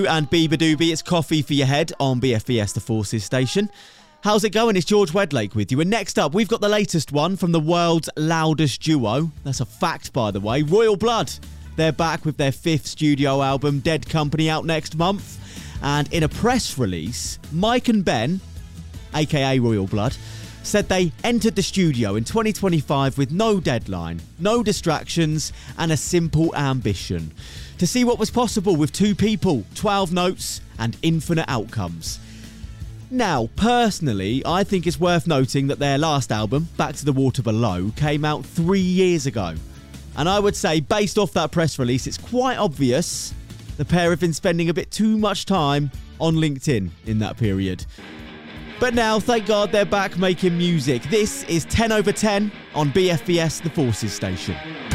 And Bieber Doobie, it's coffee for your head on BFBS The Forces station. How's it going? It's George Wedlake with you. And next up, we've got the latest one from the world's loudest duo. That's a fact, by the way. Royal Blood. They're back with their 5th studio album, Dead Company, out next month. And in a press release, Mike and Ben, aka Royal Blood, said they entered the studio in 2025 with no deadline, no distractions, and a simple ambition: to see what was possible with 2 people, 12 notes, and infinite outcomes. Now, personally, I think it's worth noting that their last album, Back to the Water Below, came out 3 years ago. And I would say, based off that press release, it's quite obvious the pair have been spending a bit too much time on LinkedIn in that period. But now, thank God, they're back making music. This is 10 over 10 on BFBS The Forces station.